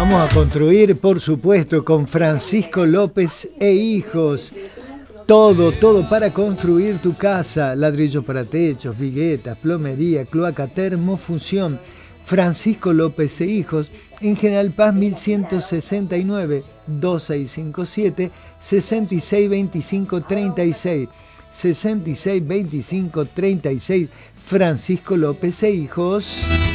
Vamos a construir, por supuesto, con Francisco López e Hijos. Todo para construir tu casa. Ladrillos para techos, viguetas, plomería, cloaca, termofusión. Francisco López e Hijos, en General Paz 1169, 2657 6625 36. 6625 36. Francisco López e Hijos.